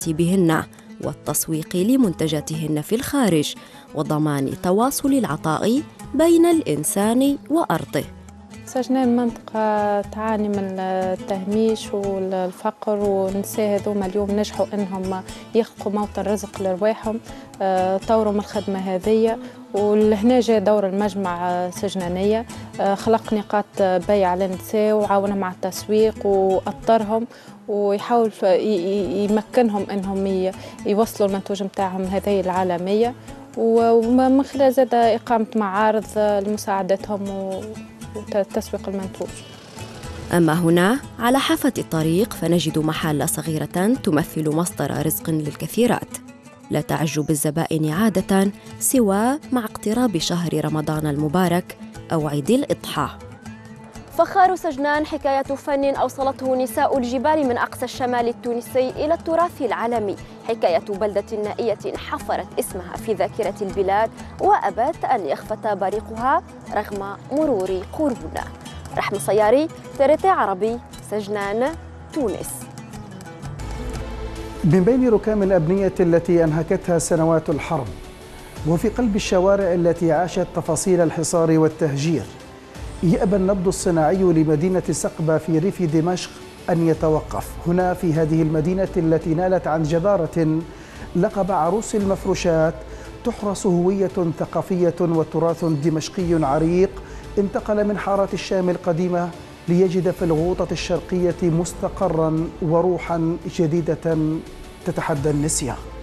بهن والتسويق لمنتجاتهن في الخارج وضمان تواصل العطاء بين الإنسان وأرضه. سجنان منطقة تعاني من التهميش والفقر، والنساء هذوما اليوم نجحوا انهم يخلقوا موطن رزق لرواحهم، طوروا من الخدمة هذه. ولهنا جاء دور المجمع سجنانية، خلق نقاط بيع للنساء وعاونهم على التسويق وأطرهم ويحاول يمكنهم انهم يوصلوا المنتوج نتاعهم هذه العالمية، ومن خلال زاد إقامة معارض لمساعدتهم وتسويق المنتوج. أما هنا على حافة الطريق فنجد محل صغيرة تمثل مصدر رزق للكثيرات، لا تعج بالزبائن عادة سوى مع اقتراب شهر رمضان المبارك أو عيد الإضحى. فخار سجنان حكاية فن أوصلته نساء الجبال من أقصى الشمال التونسي إلى التراث العالمي، حكاية بلدة نائية حفرت اسمها في ذاكرة البلاد وأبت أن يخفت بريقها رغم مرور قرون. رحمة صياري، TRT عربي، سجنان، تونس. من بين ركام الأبنية التي أنهكتها سنوات الحرب، وفي قلب الشوارع التي عاشت تفاصيل الحصار والتهجير، يأبى النبض الصناعي لمدينة سقبة في ريف دمشق أن يتوقف. هنا في هذه المدينة التي نالت عن جدارة لقب عروس المفروشات تحرس هوية ثقافية وتراث دمشقي عريق انتقل من حارة الشام القديمة ليجد في الغوطة الشرقية مستقرا وروحا جديدة تتحدى النسيان.